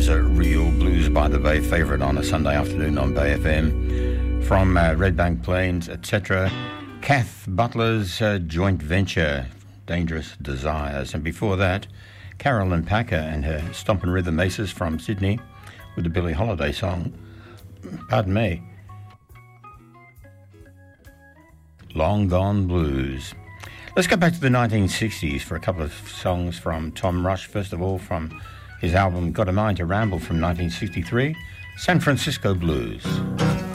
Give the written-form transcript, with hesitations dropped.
Real Blues by the Bay favourite on a Sunday afternoon on Bay FM. From Redbank Plains, etc. Kath Butler's joint venture, Dangerous Desires. And before that, Carolyn Packer and her Stompin' Rhythm Aces from Sydney with the Billie Holiday song, pardon me, Long Gone Blues. Let's go back to the 1960s for a couple of songs from Tom Rush. First of all, from his album Got a Mind to Ramble from 1963, San Francisco Blues.